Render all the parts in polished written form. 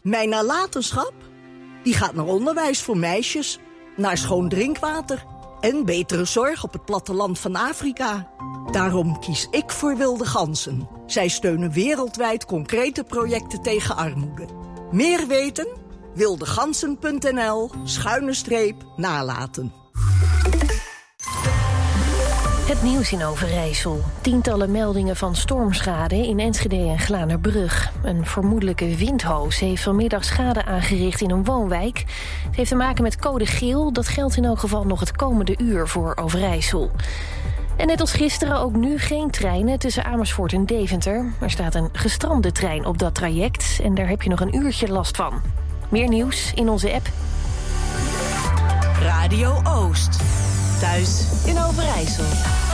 Mijn nalatenschap? Die gaat naar onderwijs voor meisjes, naar schoon drinkwater en betere zorg op het platteland van Afrika. Daarom kies ik voor Wilde Ganzen. Zij steunen wereldwijd concrete projecten tegen armoede. Meer weten? wildegansen.nl/nalaten. Het nieuws in Overijssel. Tientallen meldingen van stormschade in Enschede en Glanerbrug. Een vermoedelijke windhoos heeft vanmiddag schade aangericht in een woonwijk. Het heeft te maken met code geel. Dat geldt in elk geval nog het komende uur voor Overijssel. En net als gisteren ook nu geen treinen tussen Amersfoort en Deventer. Er staat een gestrande trein op dat traject en daar heb je nog een uurtje last van. Meer nieuws in onze app. Radio Oost. Thuis in Overijssel.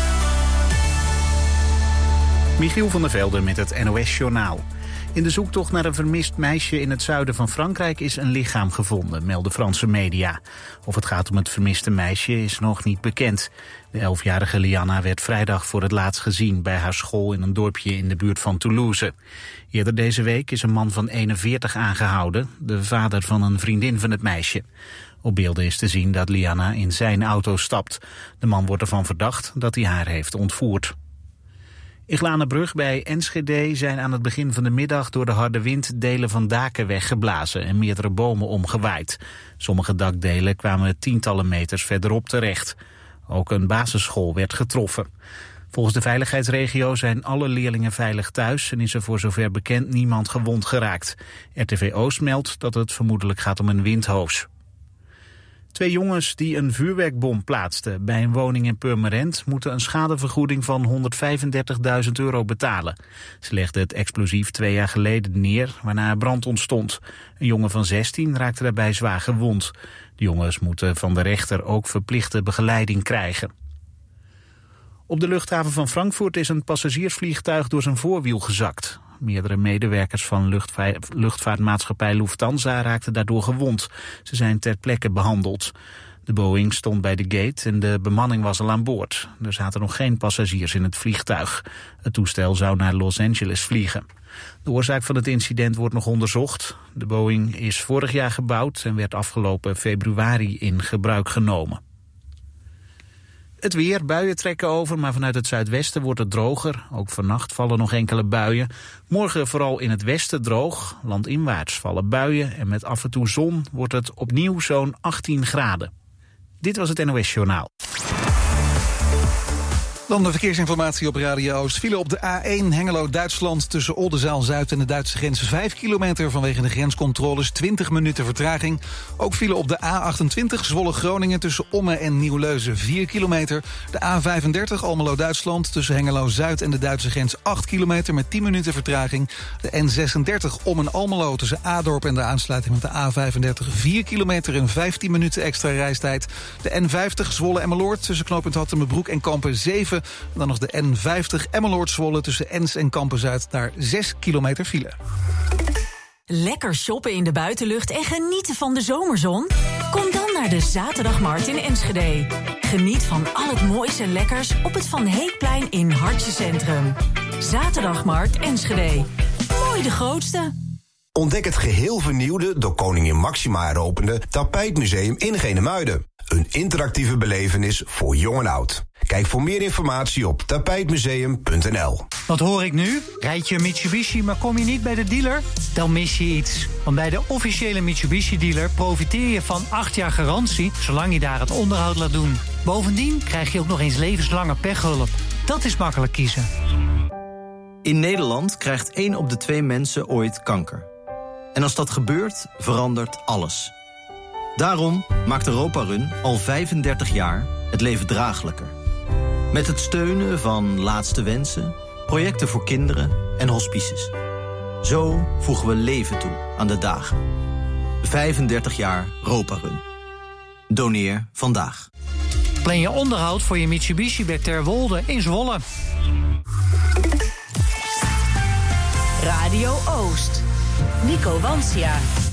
Michiel van der Velde met het NOS-journaal. In de zoektocht naar een vermist meisje in het zuiden van Frankrijk is een lichaam gevonden, melden Franse media. Of het gaat om het vermiste meisje is nog niet bekend. De 11-jarige Lianna werd vrijdag voor het laatst gezien bij haar school in een dorpje in de buurt van Toulouse. Eerder deze week is een man van 41 aangehouden, de vader van een vriendin van het meisje. Op beelden is te zien dat Lianna in zijn auto stapt. De man wordt ervan verdacht dat hij haar heeft ontvoerd. In Glanerbrug bij Enschede zijn aan het begin van de middag door de harde wind delen van daken weggeblazen en meerdere bomen omgewaaid. Sommige dakdelen kwamen tientallen meters verderop terecht. Ook een basisschool werd getroffen. Volgens de veiligheidsregio zijn alle leerlingen veilig thuis en is er voor zover bekend niemand gewond geraakt. RTV Oost meldt dat het vermoedelijk gaat om een windhoos. 2 jongens die een vuurwerkbom plaatsten bij een woning in Purmerend moeten een schadevergoeding van €135.000 betalen. Ze legden het explosief 2 jaar geleden neer, waarna er brand ontstond. Een jongen van 16 raakte daarbij zwaar gewond. De jongens moeten van de rechter ook verplichte begeleiding krijgen. Op de luchthaven van Frankfurt is een passagiersvliegtuig door zijn voorwiel gezakt. Meerdere medewerkers van luchtvaartmaatschappij Lufthansa raakten daardoor gewond. Ze zijn ter plekke behandeld. De Boeing stond bij de gate en de bemanning was al aan boord. Er zaten nog geen passagiers in het vliegtuig. Het toestel zou naar Los Angeles vliegen. De oorzaak van het incident wordt nog onderzocht. De Boeing is vorig jaar gebouwd en werd afgelopen februari in gebruik genomen. Het weer, buien trekken over, maar vanuit het zuidwesten wordt het droger. Ook vannacht vallen nog enkele buien. Morgen vooral in het westen droog. Landinwaarts vallen buien en met af en toe zon wordt het opnieuw zo'n 18 graden. Dit was het NOS Journaal. Dan de verkeersinformatie op Radio Oost. File op de A1 Hengelo-Duitsland tussen Oldenzaal-Zuid en de Duitse grens 5 kilometer vanwege de grenscontroles, 20 minuten vertraging. Ook file op de A28 Zwolle-Groningen tussen Omme en Nieuwleuzen 4 kilometer. De A35 Almelo-Duitsland tussen Hengelo-Zuid en de Duitse grens 8 kilometer met 10 minuten vertraging. De N36 Ommen-Almelo tussen Adorp en de aansluiting met de A35 4 kilometer en 15 minuten extra reistijd. De N50 Zwolle-Emmeloord tussen knooppunt Hattemerbroek en Kampen 7. Dan nog de N50 Emmeloord-Zwolle tussen Ens en Kampen-Zuid, daar 6 kilometer file. Lekker shoppen in de buitenlucht en genieten van de zomerzon? Kom dan naar de Zaterdagmarkt in Enschede. Geniet van al het moois en lekkers op het Van Heekplein in Hartje Centrum. Zaterdagmarkt Enschede. Mooi de grootste. Ontdek het geheel vernieuwde, door koningin Máxima heropende Tapijtmuseum in Genemuiden. Een interactieve belevenis voor jong en oud. Kijk voor meer informatie op tapijtmuseum.nl. Wat hoor ik nu? Rijd je een Mitsubishi, maar kom je niet bij de dealer? Dan mis je iets. Want bij de officiële Mitsubishi-dealer profiteer je van 8 jaar garantie, zolang je daar het onderhoud laat doen. Bovendien krijg je ook nog eens levenslange pechhulp. Dat is makkelijk kiezen. In Nederland krijgt 1 op de 2 mensen ooit kanker. En als dat gebeurt, verandert alles. Daarom maakt Europa Run al 35 jaar het leven draaglijker. Met het steunen van Laatste Wensen, projecten voor kinderen en hospices. Zo voegen we leven toe aan de dagen. 35 jaar Europa Run. Doneer vandaag. Plan je onderhoud voor je Mitsubishi bij Terwolde in Zwolle. Radio Oost. Nico Wansia.